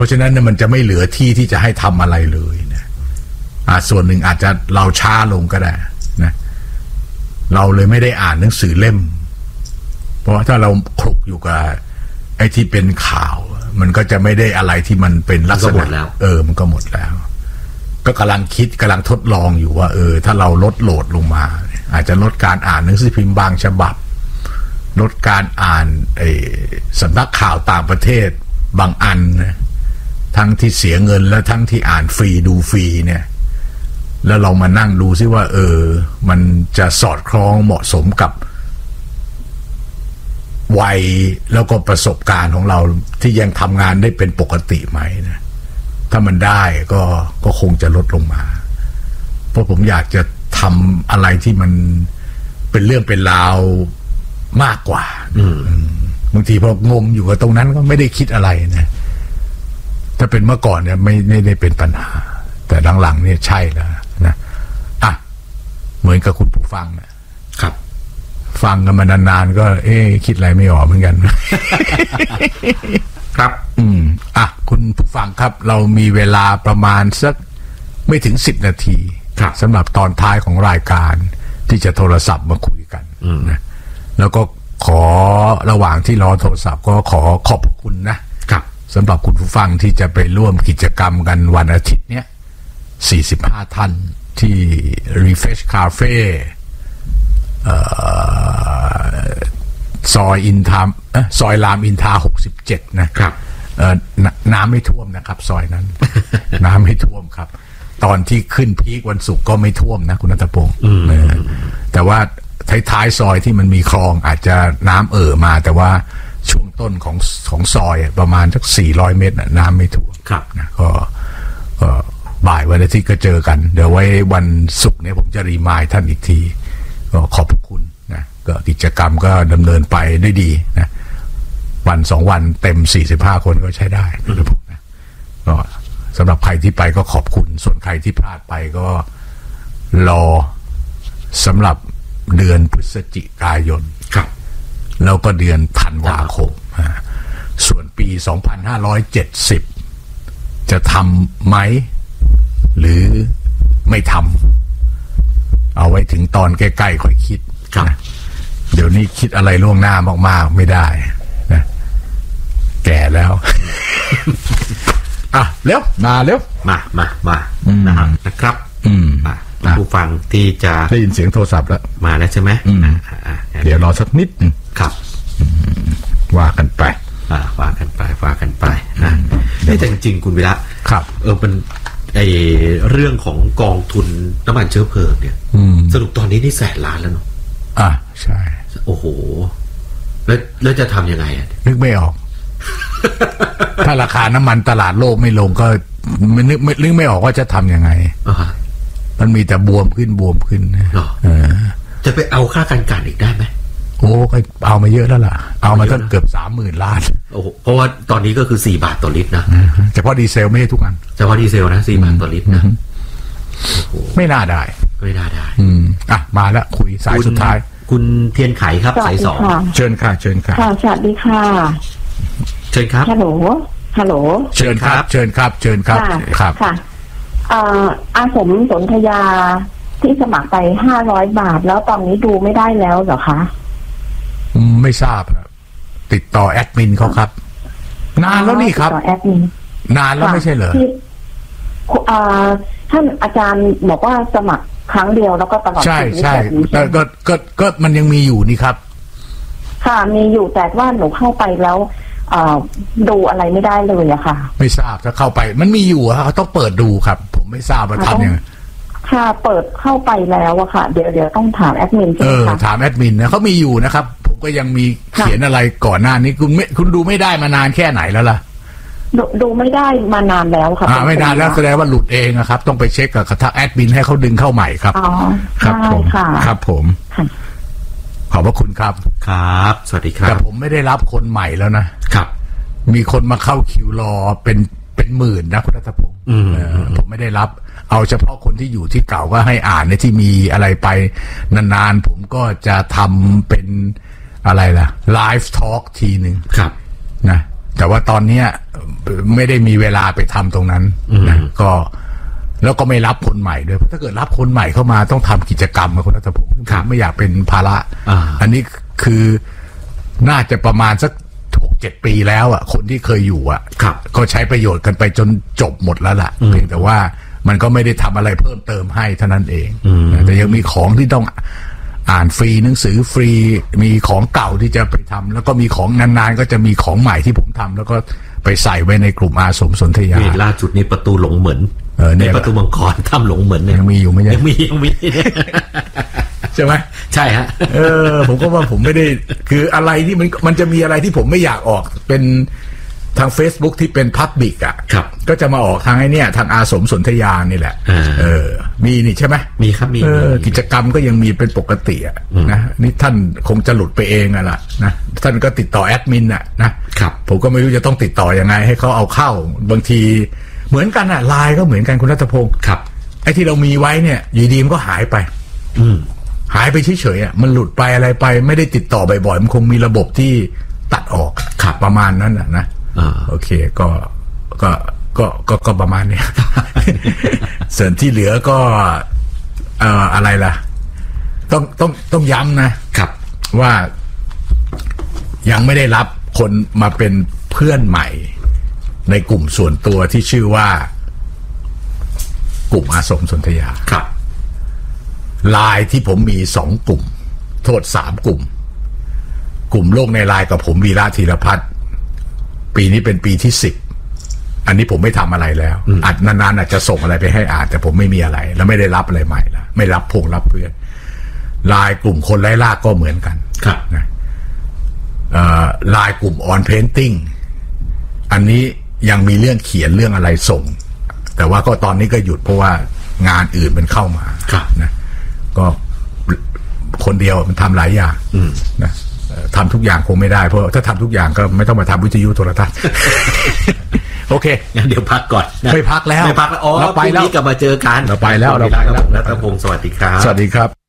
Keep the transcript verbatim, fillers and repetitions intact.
ราะฉะนั้นเนี่ยมันจะไม่เหลือที่ที่จะให้ทำอะไรเลยนะอ่าส่วนหนึ่งอาจจะเราช้าลงก็ได้นะเราเลยไม่ได้อ่านหนังสือเล่มเพราะถ้าเราคลุกอยู่กับไอ้ที่เป็นข่าวมันก็จะไม่ได้อะไรที่มันเป็นลักษณะเออมันก็หมดแล้วก็กำลังคิดกำลังทดลองอยู่ว่าเออถ้าเราลดโหลดลงมาอาจจะลดการอ่านหนังสือพิมพ์บางฉบับลดการอ่านไอ้สำนักข่าวต่างประเทศบางอันนะทั้งที่เสียเงินและทั้งที่อ่านฟรีดูฟรีเนี่ยแล้วเรามานั่งดูซิว่าเออมันจะสอดคล้องเหมาะสมกับวัยแล้วก็ประสบการณ์ของเราที่ยังทำงานได้เป็นปกติไหมนะถ้ามันได้ก็ก็คงจะลดลงมาเพราะผมอยากจะทำอะไรที่มันเป็นเรื่องเป็นราวมากกว่าบางทีพองมอยู่กับตรงนั้นก็ไม่ได้คิดอะไรนะถ้าเป็นเมื่อก่อนเนี่ยไม่ไม่ได้เป็นปัญหาแต่หลังๆเนี่ยใช่แล้วนะอ่ะเหมือนกับคุณผู้ฟังนะครับฟังกันมานานๆก็เอ๊ะคิดอะไรไม่ออกเหมือนกัน ครับอืมอ่ะคุณผู้ฟังครับเรามีเวลาประมาณสักไม่ถึงสิบนาทีสำหรับตอนท้ายของรายการที่จะโทรศัพท์มาคุยกันนะแล้วก็ขอระหว่างที่รอโทรศัพท์ก็ขอขอบคุณนะครับสำหรับคุณผู้ฟังที่จะไปร่วมกิจกรรมกันวันอาทิตย์เนี้ยสี่สิบห้าท่านที่ Refresh Cafe เอ่อซอยอินทามเอ่อซอยรามอินทราหกสิบเจ็ดนะครับเอ่อน้ำไม่ท่วมนะครับซอยนั้น น้ำไม่ท่วมครับตอนที่ขึ้นพีควันศุกร์ก็ไม่ท่วมนะคุณณัฐพงศ์แต่ว่าท้ายๆซอยที่มันมีคลองอาจจะน้ำเอ่อมาแต่ว่าช่วงต้นของของซอยประมาณสักสี่ร้อยเมตรน้ำไม่ท่วมครับนะก็ก็บ่ายวันอาทิตย์ก็เจอกันเดี๋ยวไว้วันศุกร์เนี่ยผมจะรีมายท่านอีกทีก็ขอบคุณนะก็กิจกรรมก็ดำเนินไปได้ดีนะวันสองวันเต็มสี่สิบห้าคนก็ใช้ได้นะผมนะก็สำหรับใครที่ไปก็ขอบคุณส่วนใครที่พลาดไปก็รอสำหรับเดือนพฤศจิกายนครับแล้วก็เดือนธันวาคมส่วนปีสองพันห้าร้อยเจ็ดสิบจะทำไหมหรือไม่ทำเอาไว้ถึงตอนใกล้ๆค่อยคิดนะเดี๋ยวนี้คิดอะไรล่วงหน้ามากๆไม่ได้นะแก่แล้ว อ่ะเร็วมาเร็วมามามานะครับอืมผู้ฟังที่จะได้ยินเสียงโทรศัพท์แล้วมาแล้วใช่ไหมเดี๋ยวรอสักนิดนึงครับว่ากันไปว่ากันไปว่ากันไปนะแต่จริงๆคุณวิระครับเออเป็นไอเรื่องของกองทุนน้ำมันเชื้อเพลิงเนี่ยสรุปตอนนี้นี่แสนล้านแล้วเนาะอ่ะใช่โอ้โหแล้วแล้วจะทำยังไงอ่ะนึกไม่ออก ถ้าราคาน้ำมันตลาดโลกไม่ลงก็มันนึกนึกไม่ออกว่าจะทำยังไงมันมีแต่บวมขึ้นบวมขึ้นจะไปเอาค่าการกันอีกได้ไหมโอ้ก็เอามาเยอะแล้วล่ะเอามาตั้งเกือบสามหมื่นล้านโอ้เพราะว่าตอนนี้ก็คือสี่บาทต่อลิตรนะเฉพาะดีเซลไม่ใช่ทุกอันเฉพาะดีเซลนะสี่บาทต่อลิตรนะไม่น่าได้ไม่น่าได้อืมอ่ะมาแล้วคุยสายสุดท้ายคุณเทียนไขครับสายสองเชิญค่ะเชิญค่ะค่ะสวัสดีค่ะเชิญครับฮัลโหลฮัลโหลเชิญครับเชิญครับเชิญครับครับค่ะเอ่ออาสมสนธยาที่สมัครไปห้าร้อยบาทแล้วตอนนี้ดูไม่ได้แล้วเหรอคะไม่ทราบติดต่อแอดมินเขาครับนานแล้วนี่ครับติดต่อแอดมินนานแล้วไม่ใช่เหรอท่านอาจารย์บอกว่าสมัครครั้งเดียวแล้วก็ตลอดใช่ใช่แต่ก็ก็ก็มันยังมีอยู่นี่ครับค่ะมีอยู่แต่ว่าหนูเข้าไปแล้วดูอะไรไม่ได้เลยอะค่ะไม่ทราบถ้าเข้าไปมันมีอยู่อะเขาต้องเปิดดูครับผมไม่ทราบว่าทำยังไงค่ะเปิดเข้าไปแล้วอะค่ะเดี๋ยวเดี๋ยวต้องถามแอดมินใช่ไหมคะเออถามแอดมินนะเขามีอยู่นะครับผมก็ยังมีเขียนอะไรก่อนหน้านี้คุณไม่คุณดูไม่ได้มานานแค่ไหนแล้วล่ะดูดูไม่ได้มานานแล้วค่ะอ่าไม่นานแล้วแสดงว่าหลุดเองนะครับต้องไปเช็คกับทางแอดมินให้เขาดึงเข้าใหม่ครับอ๋อครับผมครับผมขอบพระคุณครับครับสวัสดีครับแต่ผมไม่ได้รับคนใหม่แล้วนะครับมีคนมาเข้าคิวรอเป็นเป็นหมื่นนะคุณณัฐพงศ์ผมไม่ได้รับเอาเฉพาะคนที่อยู่ที่เก่าก็ให้อ่านในที่มีอะไรไปนานๆผมก็จะทำเป็นอะไรล่ะไลฟ์ทอล์กทีหนึ่งครับนะแต่ว่าตอนเนี้ยไม่ได้มีเวลาไปทำตรงนั้นนะก็แล้วก็ไม่รับคนใหม่ด้วยเพราะถ้าเกิดรับคนใหม่เข้ามาต้องทำกิจกรรมกับคุณรัฐพงศ์ผมไม่อยากเป็นภาระอันนี้คือน่าจะประมาณสักหกเจ็ดปีแล้วอ่ะคนที่เคยอยู่อ่ะก็ใช้ประโยชน์กันไปจนจบหมดแล้วล่ะเพียงแต่ว่ามันก็ไม่ได้ทำอะไรเพิ่มเติมให้เท่านั้นเองแต่ยังมีของที่ต้องอ่านฟรีหนังสือฟรีมีของเก่าที่จะไปทำแล้วก็มีของนานๆก็จะมีของใหม่ที่ผมทำแล้วก็ไปใส่ไว้ในกลุ่มอาสมสนธยาล่าสุดนี้ประตูหลงเหมือนเออในประตูมังกรถ้ำหลงเหมือนยังมีอยู่ไหมยังมียังมีใช่ไหมใช่ฮะเออผมก็ว่าผมไม่ได้คืออะไรที่มันมันจะมีอะไรที่ผมไม่อยากออกเป็นทาง Facebook ที่เป็นพับบิกอ่ะก็จะมาออกทางไอ้นี่ทางอาสมสนธยานี่แหละเออมีนี่ใช่ไหมมีครับมีกิจกรรมก็ยังมีเป็นปกติอ่ะนะนี่ท่านคงจะหลุดไปเองอ่ะล่ะนะท่านก็ติดต่อแอดมินอ่ะนะครับผมก็ไม่รู้จะต้องติดต่อยังไงให้เขาเอาเข้าบางทีเหมือนกันอ่ะไลน์ก็เหมือนกันคุณรัตพงศ์ครับไอ้ที่เรามีไว้เนี่ยอยู่ดีมันก็หายไปอืมหายไปเฉยๆอ่ะมันหลุดไปอะไรไปไม่ได้ติดต่อบ่อยๆมันคงมีระบบที่ตัดออกประมาณนั้นอ่ะนะโอเคก็ก็ก็ก็ก็ประมาณนี้ ส่วนที่เหลือก็เอ่ออะไรล่ะต้องต้องต้องย้ำนะครับว่ายังไม่ได้รับคนมาเป็นเพื่อนใหม่ในกลุ่มส่วนตัวที่ชื่อว่ากลุ่มอาสมสนธยาครับไลน์ที่ผมมีสองกลุ่มโทษสามกลุ่มกลุ่มโลกในไลน์กับผมวีระธีรพัฒน์ปีนี้เป็นปีที่สิบอันนี้ผมไม่ทำอะไรแล้วอาจนานๆอาจจะส่งอะไรไปให้อ่านแต่ผมไม่มีอะไรแล้วไม่ได้รับอะไรใหม่แล้วไม่รับพงรับเพื่อนไลน์กลุ่มคนไร้ลากก็เหมือนกันครับนะไลน์กลุ่มออนเพนติ้งอันนี้ยังมีเรื่องเขียนเรื่องอะไรส่งแต่ว่าก็ตอนนี้ก็หยุดเพราะว่างานอื่นมันเข้ามานะก็คนเดียวมันทำหลายอย่างนะทำทุกอย่างคงไม่ได้เพราะถ้าทำทุกอย่างก็ไม่ต้องมาทำวิทยุโทรทัศน์โอเคงั้นเดี๋ยวพักก่อนไม่พักแล้วไม่พักแล้วอ๋อเราไปแล้วกลับมาเจอกันเราไปแล้วเราไปแล้วรัตพงศ์สวัสดีครับสวัสดีครับ